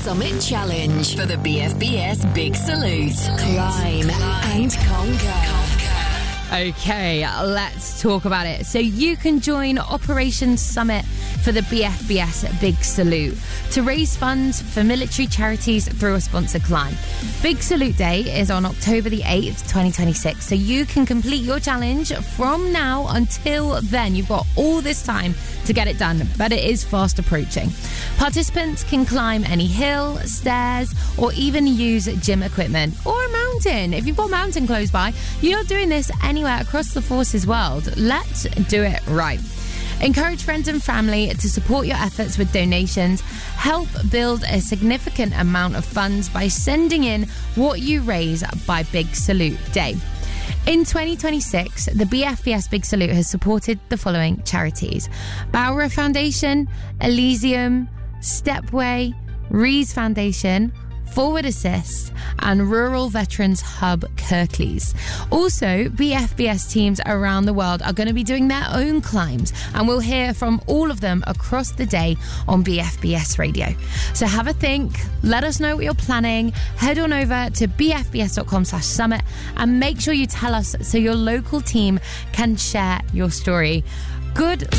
Summit Challenge for the BFBS Big Salute. Climb and conquer. Okay, let's talk about it. So you can join Operation Summit for the BFBS Big Salute to raise funds for military charities through a sponsored climb. Big Salute Day is on October the 8th, 2026, so you can complete your challenge from now until then. You've got all this time to get it done, but it is fast approaching. Participants can climb any hill, stairs, or even use gym equipment or a mountain. If you've got a mountain close by, you're doing this anywhere across the Forces world. Let's do it right. Encourage friends and family to support your efforts with donations. Help build a significant amount of funds by sending in what you raise by Big Salute Day. In 2026, the BFBS Big Salute has supported the following charities: Bowra Foundation, Elysium, Stepway, Rees Foundation, Forward Assist, and Rural Veterans Hub Kirklees. Also, BFBS teams around the world are going to be doing their own climbs, and we'll hear from all of them across the day on BFBS Radio. So have a think, let us know what you're planning, head on over to bfbs.com/summit and make sure you tell us so your local team can share your story. Good